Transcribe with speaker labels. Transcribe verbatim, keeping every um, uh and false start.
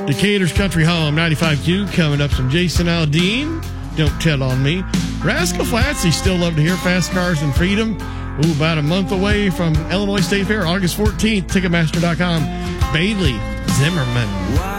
Speaker 1: Decatur's Country Home, ninety-five Q, coming up some Jason Aldean. Don't Tell on Me. Rascal Flatts, he still love to hear Fast Cars and Freedom. Ooh, about a month away from Illinois State Fair, August fourteenth, Ticketmaster dot com. Bailey Zimmerman.